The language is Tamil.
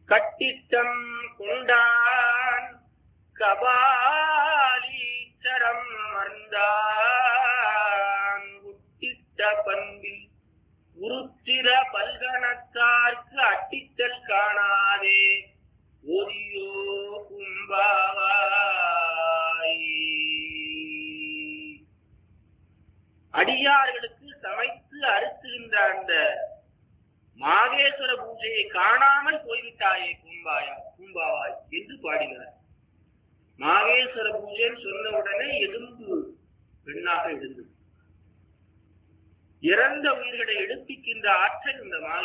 கட்டிட்டம் கொண்டான் கபாலீச்சரம் அமர்ந்தான் உட்டிட்ட பண்பில் உருத்திர பல்கணத்தார்க்கு அட்டித்தல் காணாதே ஓதியோ கும்பாவாய். அடியார்களுக்கு சமைத்து அறுத்துகின்ற அந்த மாகேஸ்வர பூஜையை காணாமல் போய்விட்டாயே பூம்பாவாய் என்று பாடினார். மாகேஸ்வர பூஜைன்னு சொன்ன உடனே எலும்பு பெண்ணாக எழுந்தது. இறந்த உயிர்களை எடுப்பிக்கின்ற ஆற்றல் இந்த